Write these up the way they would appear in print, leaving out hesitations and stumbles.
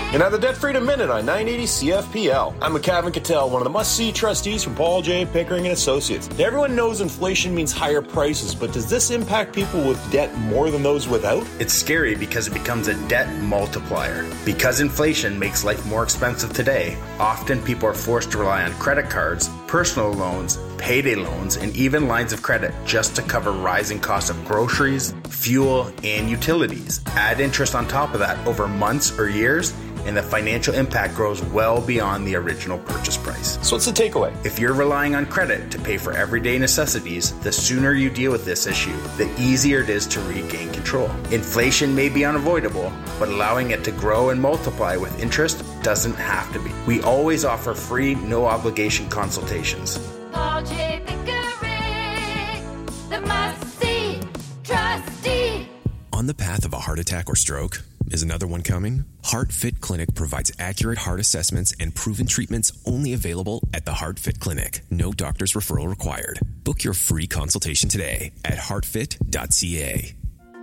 And now the Debt Freedom Minute on 980 CFPL. I'm McCavin Cattell, one of the must-see trustees from Paul J. Pickering & Associates. Everyone knows inflation means higher prices, but does this impact people with debt more than those without? It's scary because it becomes a debt multiplier. Because inflation makes life more expensive today, often people are forced to rely on credit cards, personal loans, payday loans, and even lines of credit just to cover rising costs of groceries, fuel, and utilities. Add interest on top of that over months or years, and the financial impact grows well beyond the original purchase price. So what's the takeaway? If you're relying on credit to pay for everyday necessities, the sooner you deal with this issue, the easier it is to regain control. Inflation may be unavoidable, but allowing it to grow and multiply with interest doesn't have to be. We always offer free, no-obligation consultations. Paul J. Pickering, the must-see trustee. On the path of a heart attack or stroke? Is another one coming? HeartFit Clinic provides accurate heart assessments and proven treatments only available at the HeartFit Clinic. No doctor's referral required. Book your free consultation today at heartfit.ca.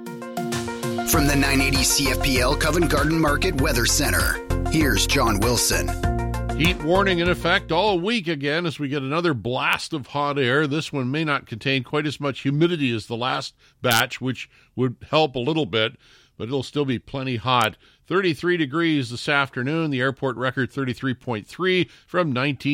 From the 980 CFPL Covent Garden Market Weather Center, here's John Wilson. Heat warning in effect all week again as we get another blast of hot air. This one may not contain quite as much humidity as the last batch, which would help a little bit, but it'll still be plenty hot. 33 degrees this afternoon. The airport record 33.3 from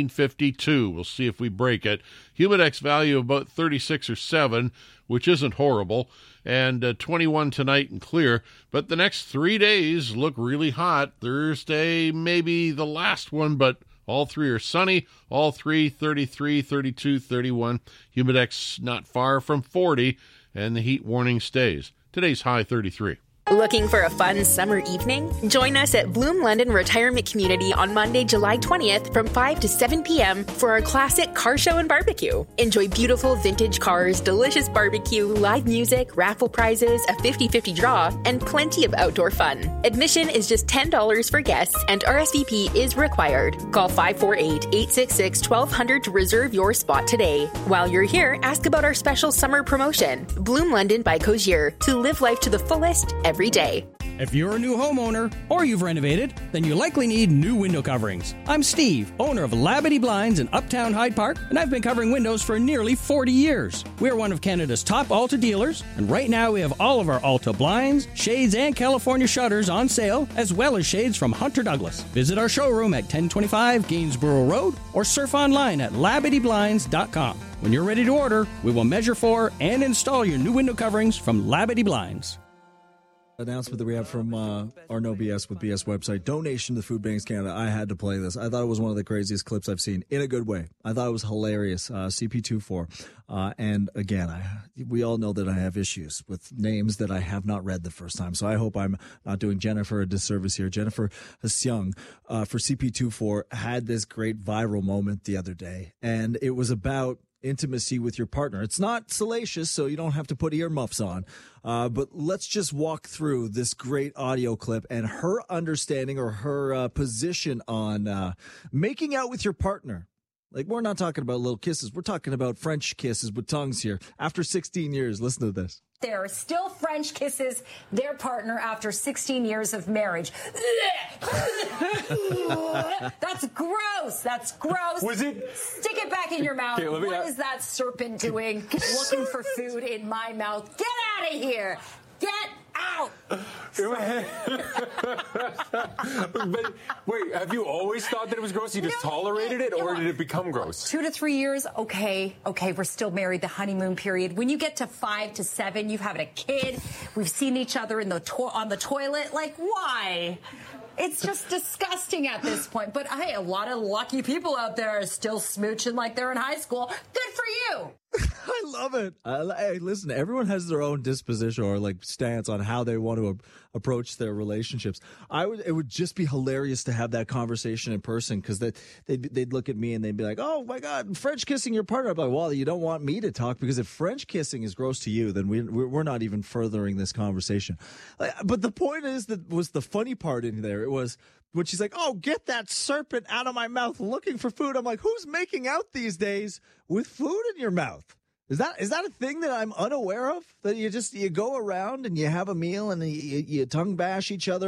1952. We'll see if we break it. Humidex value about 36 or 7, which isn't horrible, and 21 tonight and clear. But the next 3 days look really hot. Thursday maybe the last one, but all three are sunny. All three 33, 32, 31. Humidex not far from 40, and the heat warning stays. Today's high 33. Looking for a fun summer evening? Join us at Bloom London Retirement Community on Monday, July 20th from 5 to 7 p.m. for our classic car show and barbecue. Enjoy beautiful vintage cars, delicious barbecue, live music, raffle prizes, a 50-50 draw, and plenty of outdoor fun. Admission is just $10 for guests and RSVP is required. Call 548-866-1200 to reserve your spot today. While you're here, ask about our special summer promotion, Bloom London by Cozier, to live life to the fullest every day. If you're a new homeowner or you've renovated, then you likely need new window coverings. I'm Steve, owner of Labadee Blinds in Uptown Hyde Park, and I've been covering windows for nearly 40 years. We're one of Canada's top Alta dealers, and right now we have all of our Alta blinds, shades, and California shutters on sale, as well as shades from Hunter Douglas. Visit our showroom at 1025 Gainsborough Road or surf online at LabadeeBlinds.com. When you're ready to order, we will measure for and install your new window coverings from Labadee Blinds. Announcement that we have from our No BS with BS website, donation to the Food Banks Canada. I had to play this. I thought it was one of the craziest clips I've seen, in a good way. I thought it was hilarious. CP24. And again, we all know that I have issues with names that I have not read the first time. So I hope I'm not doing Jennifer a disservice here. Jennifer Hsiung for CP24 had this great viral moment the other day. And it was about intimacy with your partner. It's not salacious, so you don't have to put earmuffs on. But let's just walk through this great audio clip and her understanding or her position on making out with your partner. Like, we're not talking about little kisses. We're talking about French kisses with tongues here. After 16 years, listen to this. There are still French kisses their partner after 16 years of marriage. That's gross. That's gross. Was it? Stick it back in your mouth. Okay, what is that serpent doing? Looking for food in my mouth. Get out of here. Get out. But wait, have you always thought that it was gross? You just tolerated it, or did it become gross? 2 to 3 years, okay, we're still married, the honeymoon period. When you get to 5 to 7, you've had a kid. We've seen each other on the toilet. Like, why? It's just disgusting at this point. But hey, a lot of lucky people out there are still smooching like they're in high school. Good for you. I love it. Hey, listen, everyone has their own disposition or like stance on how they want to approach their relationships. It would just be hilarious to have that conversation in person, because they'd look at me and they'd be like, "Oh my God, French kissing your partner." I'm like, "Well, you don't want me to talk, because if French kissing is gross to you, then we're not even furthering this conversation." But the point is, that was the funny part in there. It was when she's like, "Oh, get that serpent out of my mouth, looking for food." I'm like, who's making out these days with food in your mouth? Is that a thing that I'm unaware of? That you go around and you have a meal and you tongue bash each other?